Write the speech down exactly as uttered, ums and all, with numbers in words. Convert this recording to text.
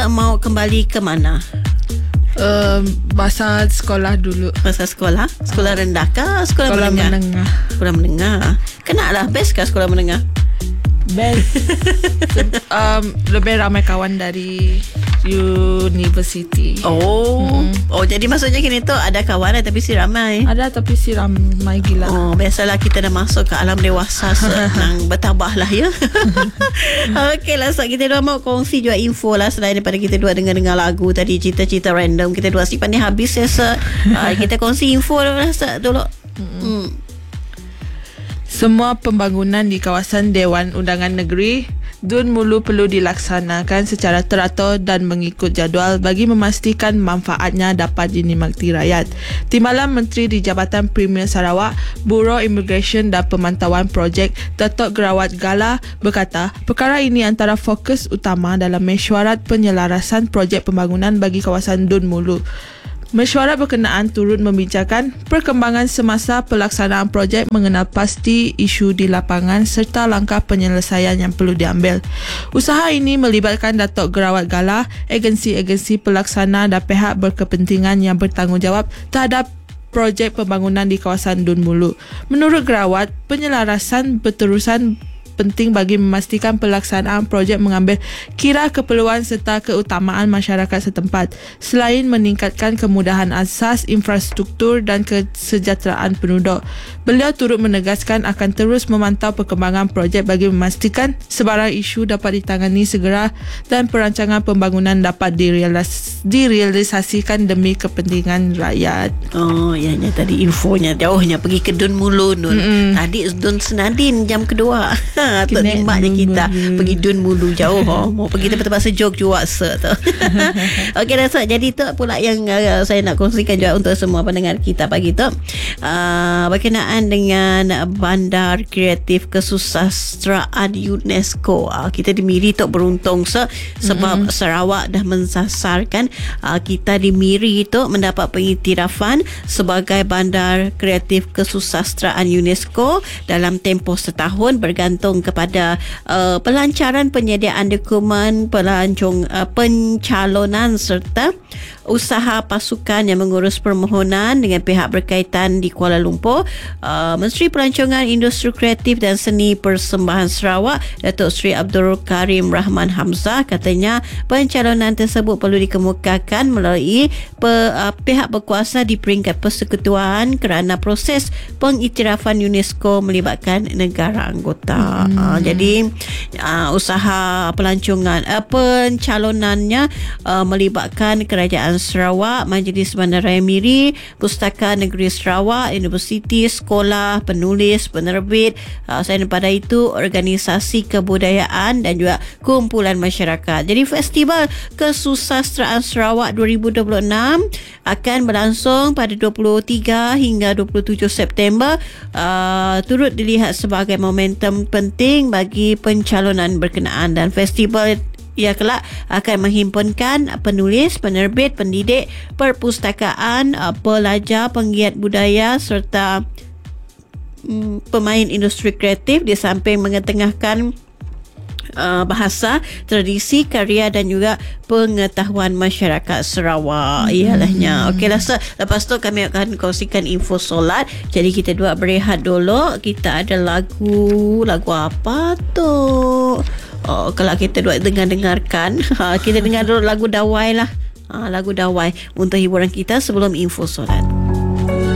mau kembali ke mana? Uh, bahasa sekolah dulu. Bahasa sekolah? Sekolah rendah kah? Sekolah, Sekolah menengah? menengah. Sekolah menengah. Kenaklah best kah sekolah menengah? Best. um, Lebih ramai kawan dari university. Oh, mm. oh jadi maksudnya kini tu ada kawan tapi si ramai. Ada tapi si ramai gila. Oh, biasalah kita dah masuk ke alam dewasa, senang bertambah lah ya. Okey lah, so kita dua mau kongsi juga info lah selain daripada kita dua dengar-dengar lagu tadi, cerita-cerita random kita dua simpan ni habis ya. So, uh, kita kongsi info lah dulu. Hmm. Semua pembangunan di kawasan Dewan Undangan Negeri Dun Mulu perlu dilaksanakan secara teratur dan mengikut jadual bagi memastikan manfaatnya dapat dinikmati rakyat. Timbalan Menteri di Jabatan Premier Sarawak, Buro Immigration dan Pemantauan Projek, Datuk Gerawat Gala berkata, perkara ini antara fokus utama dalam mesyuarat penyelarasan projek pembangunan bagi kawasan Dun Mulu. Mesyuarat berkenaan turut membincangkan perkembangan semasa pelaksanaan projek, mengenal pasti isu di lapangan serta langkah penyelesaian yang perlu diambil. Usaha ini melibatkan Datuk Gerawat Gala, agensi-agensi pelaksana dan pihak berkepentingan yang bertanggungjawab terhadap projek pembangunan di kawasan Dun Mulu. Menurut Gerawat, penyelarasan berterusan penting bagi memastikan pelaksanaan projek mengambil kira keperluan serta keutamaan masyarakat setempat, selain meningkatkan kemudahan asas infrastruktur dan kesejahteraan penduduk. Beliau turut menegaskan akan terus memantau perkembangan projek bagi memastikan sebarang isu dapat ditangani segera dan perancangan pembangunan dapat direalis- direalisasikan demi kepentingan rakyat. Oh, ya, ya tadi infonya jauhnya pergi ke Dun Mulu Nun. Mm-mm. Tadi Dun Senadin jam kedua. Tok nimbak je kita pergi Dun Mulu jauh. Oh. Mau pergi tempat-tempat sejuk juga se tu. Okey dah, so jadi tu pula yang uh, saya nak kongsikan juga untuk semua pendengar kita pagi tu. Uh, berkenaan dengan Bandar Kreatif Kesusasteraan UNESCO. Uh, kita di Miri tu beruntung se sebab mm-hmm. Sarawak dah mensasarkan uh, kita di Miri tu mendapat pengiktirafan sebagai Bandar Kreatif Kesusasteraan UNESCO dalam tempoh setahun, bergantung kepada uh, pelancaran penyediaan dokumen pelancong uh, pencalonan serta usaha pasukan yang mengurus permohonan dengan pihak berkaitan di Kuala Lumpur. Uh, Menteri Pelancongan Industri Kreatif dan Seni Persembahan Sarawak, Datuk Seri Abdul Karim Rahman Hamzah, katanya pencalonan tersebut perlu dikemukakan melalui pe, uh, pihak berkuasa di peringkat persekutuan kerana proses pengiktirafan UNESCO melibatkan negara anggota. Hmm. Uh, jadi uh, usaha pelancongan uh, pencalonannya uh, melibatkan Kerajaan Sarawak, Majlis Bandaraya Miri, Pustaka Negeri Sarawak, Universiti, sekolah, penulis, penerbit, uh, selain daripada itu organisasi kebudayaan dan juga kumpulan masyarakat. Jadi Festival Kesusasteraan Sarawak dua ribu dua puluh enam akan berlangsung pada dua puluh tiga hingga dua puluh tujuh September, uh, turut dilihat sebagai momentum penting bagi pencalonan berkenaan, dan festival ia kelak akan menghimpunkan penulis, penerbit, pendidik, perpustakaan, pelajar, penggiat budaya serta um, pemain industri kreatif, di samping mengetengahkan uh, bahasa, tradisi, karya dan juga pengetahuan masyarakat Sarawak. Ialahnya. Okeylah, so, lepas tu kami akan kongsikan info solat. Jadi kita dua berehat dulu. Kita ada lagu lagu apa tu? Oh, kalau kita dua dengar-dengarkan, kita dengar dulu lagu Dawai lah. Ha, lagu Dawai untuk hiburan kita sebelum info solat.